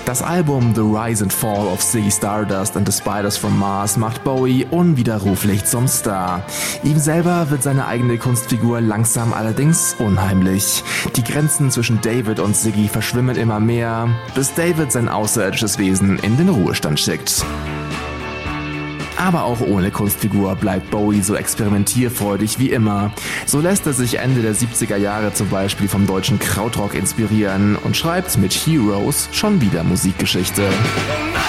Das Album The Rise and Fall of Ziggy Stardust and the Spiders from Mars macht Bowie unwiderruflich zum Star. Ihm selber wird seine eigene Kunstfigur langsam allerdings unheimlich. Die Grenzen zwischen David und Ziggy verschwimmen immer mehr, bis David sein außerirdisches Wesen in den Ruhestand schickt. Aber auch ohne Kunstfigur bleibt Bowie so experimentierfreudig wie immer. So lässt er sich Ende der 70er Jahre zum Beispiel vom deutschen Krautrock inspirieren und schreibt mit Heroes schon wieder Musikgeschichte.